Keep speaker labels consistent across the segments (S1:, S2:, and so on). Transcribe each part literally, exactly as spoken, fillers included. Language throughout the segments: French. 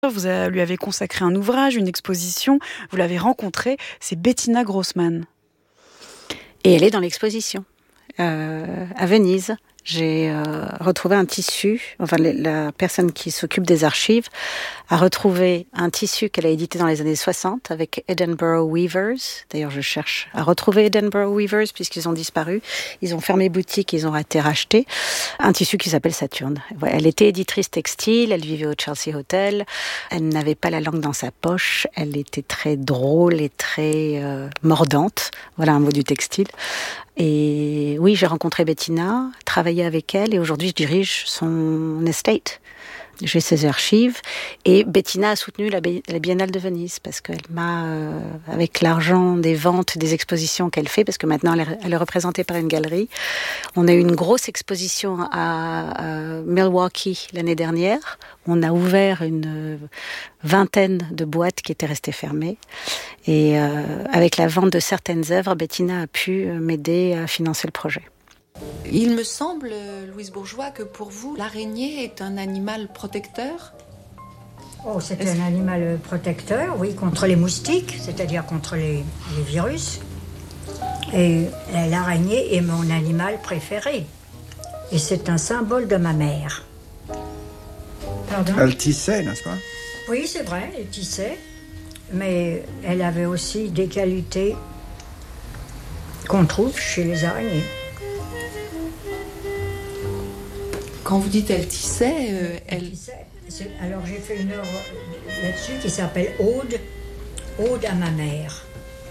S1: Vous a- lui avez consacré un ouvrage, une exposition, vous l'avez rencontrée, c'est Bettina Grossman.
S2: Et elle est dans l'exposition, euh, à Venise. J'ai euh, retrouvé un tissu, enfin la personne qui s'occupe des archives a retrouvé un tissu qu'elle a édité dans les années soixante avec Edinburgh Weavers. D'ailleurs, je cherche à retrouver Edinburgh Weavers puisqu'ils ont disparu. Ils ont fermé boutique, ils ont été rachetés. Un tissu qui s'appelle Saturne. Elle était éditrice textile, elle vivait au Chelsea Hotel, elle n'avait pas la langue dans sa poche, elle était très drôle et très euh, mordante. Voilà un mot du textile. Et oui, j'ai rencontré Bettina, travaillé avec elle et aujourd'hui je dirige son estate. J'ai ses archives et Bettina a soutenu la, la Biennale de Venise parce qu'elle m'a, euh, avec l'argent des ventes, des expositions qu'elle fait, parce que maintenant elle est, elle est représentée par une galerie. On a eu une grosse exposition à, à Milwaukee l'année dernière. On a ouvert une vingtaine de boîtes qui étaient restées fermées. Et euh, avec la vente de certaines œuvres, Bettina a pu m'aider à financer le projet.
S3: Il me semble, Louise Bourgeois, que pour vous, l'araignée est un animal protecteur.
S4: Oh, c'est Est-ce... un animal protecteur, oui, contre les moustiques, c'est-à-dire contre les, les virus. Et l'araignée est mon animal préféré. Et c'est un symbole de ma mère.
S5: Pardon ? Elle tissait, n'est-ce pas ?
S4: Oui, c'est vrai, elle tissait. Mais elle avait aussi des qualités qu'on trouve chez les araignées.
S3: Quand vous dites elle tissait, euh, elle...
S4: elle tissait. Alors j'ai fait une œuvre là-dessus qui s'appelle Aude, Aude à ma mère.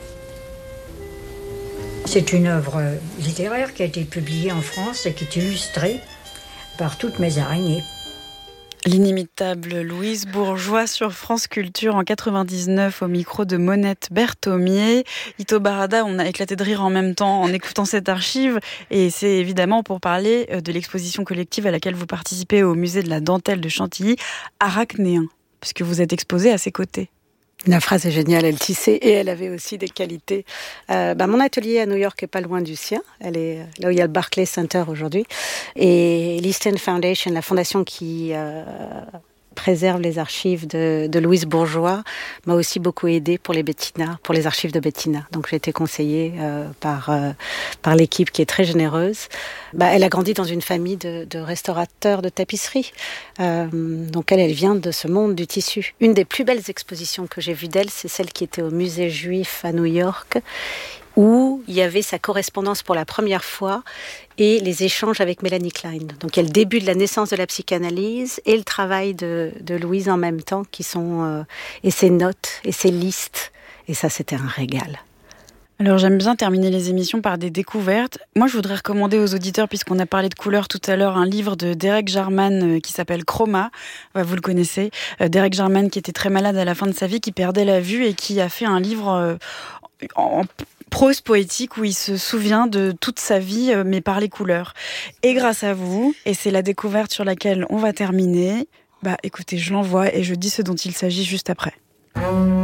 S4: C'est une œuvre littéraire qui a été publiée en France et qui est illustrée par toutes mes araignées.
S1: L'inimitable Louise Bourgeois sur France Culture en quatre-vingt-dix-neuf au micro de Monette Berthomier. Ito Barada, on a éclaté de rire en même temps en écoutant cette archive et c'est évidemment pour parler de l'exposition collective à laquelle vous participez au musée de la dentelle de Chantilly, Arachnéen, puisque vous êtes exposé à ses côtés.
S2: La phrase est géniale, elle tissait et elle avait aussi des qualités. Euh, bah, mon atelier à New York est pas loin du sien. Elle est là où il y a le Barclay Center aujourd'hui. Et l'East End Foundation, la fondation qui euh, préserve les archives de, de Louise Bourgeois, m'a aussi beaucoup aidée pour les Bettina, pour les archives de Bettina. Donc j'ai été conseillée euh, par, euh, par l'équipe qui est très généreuse. Bah, elle a grandi dans une famille de, de restaurateurs de tapisserie. Euh, donc elle, elle vient de ce monde du tissu. Une des plus belles expositions que j'ai vues d'elle, c'est celle qui était au musée juif à New York, où il y avait sa correspondance pour la première fois et les échanges avec Mélanie Klein. Donc il y a le début de la naissance de la psychanalyse et le travail de, de Louise en même temps, qui sont euh, et ses notes et ses listes. Et ça, c'était un régal.
S1: Alors j'aime bien terminer les émissions par des découvertes. Moi je voudrais recommander aux auditeurs, puisqu'on a parlé de couleurs tout à l'heure, un livre de Derek Jarman qui s'appelle Chroma. Vous le connaissez. Derek Jarman qui était très malade à la fin de sa vie, qui perdait la vue et qui a fait un livre en prose poétique où il se souvient de toute sa vie mais par les couleurs. Et grâce à vous, et c'est la découverte sur laquelle on va terminer, bah écoutez, je l'envoie et je dis ce dont il s'agit juste après.